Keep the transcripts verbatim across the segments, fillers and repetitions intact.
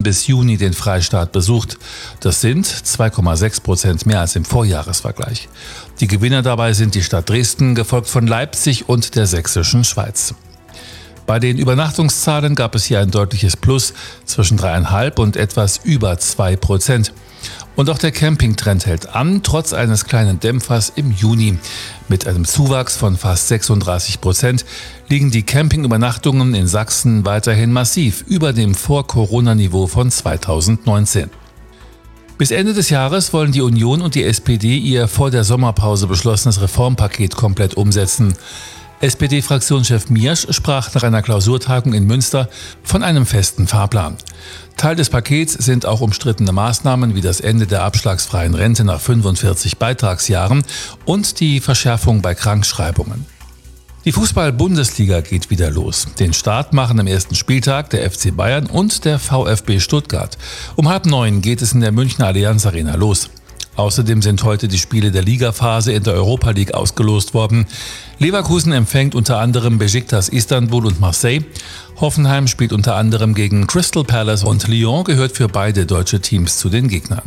bis Juni den Freistaat besucht. Das sind zwei Komma sechs Prozent mehr als im Vorjahresvergleich. Die Gewinner dabei sind die Stadt Dresden, gefolgt von Leipzig und der Sächsischen Schweiz. Bei den Übernachtungszahlen gab es hier ein deutliches Plus zwischen drei Komma fünf und etwas über zwei Prozent. Und auch der Campingtrend hält an, trotz eines kleinen Dämpfers im Juni. Mit einem Zuwachs von fast sechsunddreißig Prozent liegen die Campingübernachtungen in Sachsen weiterhin massiv über dem Vor-Corona-Niveau von zweitausendneunzehn. Bis Ende des Jahres wollen die Union und die S P D ihr vor der Sommerpause beschlossenes Reformpaket komplett umsetzen. S P D-Fraktionschef Miersch sprach nach einer Klausurtagung in Münster von einem festen Fahrplan. Teil des Pakets sind auch umstrittene Maßnahmen wie das Ende der abschlagsfreien Rente nach fünfundvierzig Beitragsjahren und die Verschärfung bei Krankschreibungen. Die Fußball-Bundesliga geht wieder los. Den Start machen am ersten Spieltag der F C Bayern und der VfB Stuttgart. Um halb neun geht es in der Münchner Allianz Arena los. Außerdem sind heute die Spiele der Ligaphase in der Europa League ausgelost worden. Leverkusen empfängt unter anderem Besiktas Istanbul und Marseille. Hoffenheim spielt unter anderem gegen Crystal Palace und Lyon gehört für beide deutsche Teams zu den Gegnern.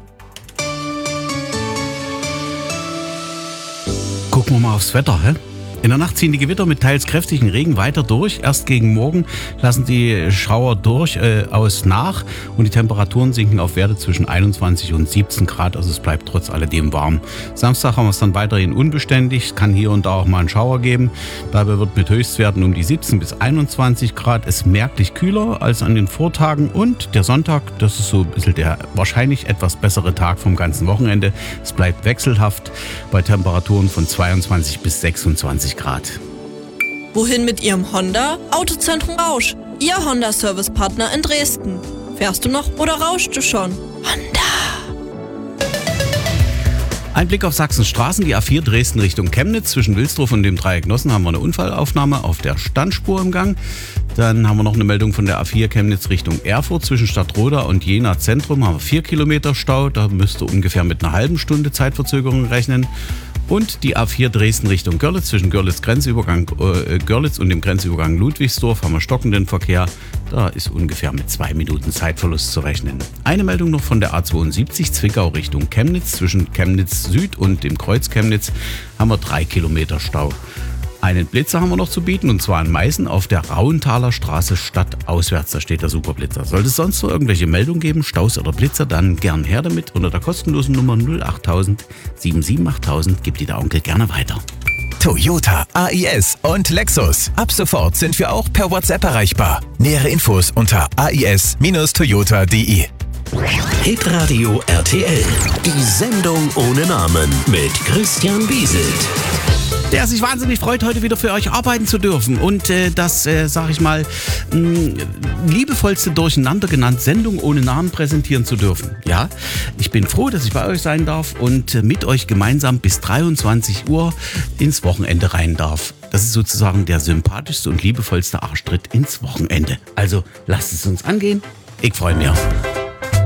Gucken wir mal aufs Wetter, hä? In der Nacht ziehen die Gewitter mit teils kräftigen Regen weiter durch. Erst gegen Morgen lassen die Schauer durchaus nach und die Temperaturen sinken auf Werte zwischen einundzwanzig und siebzehn Grad. Also es bleibt trotz alledem warm. Samstag haben wir es dann weiterhin unbeständig. Es kann hier und da auch mal einen Schauer geben. Dabei wird mit Höchstwerten um die siebzehn bis einundzwanzig Grad es merklich kühler als an den Vortagen. Und der Sonntag, das ist so ein bisschen der wahrscheinlich etwas bessere Tag vom ganzen Wochenende. Es bleibt wechselhaft bei Temperaturen von zweiundzwanzig bis sechsundzwanzig Grad. Wohin mit Ihrem Honda? Autozentrum Rausch, Ihr Honda-Service-Partner in Dresden. Fährst du noch oder rauschst du schon? Honda! Ein Blick auf Sachsens Straßen, die A vier Dresden Richtung Chemnitz. Zwischen Wilsdruf und dem Dreieck Nossen haben wir eine Unfallaufnahme auf der Standspur im Gang. Dann haben wir noch eine Meldung von der A vier Chemnitz Richtung Erfurt. Zwischen Stadtroda und Jena Zentrum haben wir vier Kilometer Stau. Da müsste ungefähr mit einer halben Stunde Zeitverzögerung rechnen. Und die A vier Dresden Richtung Görlitz, zwischen Görlitz, Grenzübergang, äh, Görlitz und dem Grenzübergang Ludwigsdorf haben wir stockenden Verkehr. Da ist ungefähr mit zwei Minuten Zeitverlust zu rechnen. Eine Meldung noch von der A zweiundsiebzig Zwickau Richtung Chemnitz. Zwischen Chemnitz Süd und dem Kreuz Chemnitz haben wir drei Kilometer Stau. Einen Blitzer haben wir noch zu bieten, und zwar in Meißen auf der Rauenthaler Straße stadtauswärts. Da steht der Superblitzer. Sollte es sonst noch irgendwelche Meldungen geben, Staus oder Blitzer, dann gern her damit. Unter der kostenlosen Nummer null acht null sieben sieben acht null null gibt die der Onkel gerne weiter. Toyota, A I S und Lexus. Ab sofort sind wir auch per WhatsApp erreichbar. Nähere Infos unter a i s Bindestrich toyota punkt d e. Hitradio R T L. Die Sendung ohne Namen mit Christian Bieselt. Der sich wahnsinnig freut, heute wieder für euch arbeiten zu dürfen und äh, das, äh, sag ich mal, mh, liebevollste Durcheinander genannt, Sendung ohne Namen präsentieren zu dürfen. Ja, ich bin froh, dass ich bei euch sein darf und äh, mit euch gemeinsam bis dreiundzwanzig Uhr ins Wochenende rein darf. Das ist sozusagen der sympathischste und liebevollste Arschtritt ins Wochenende. Also lasst es uns angehen. Ich freue mich.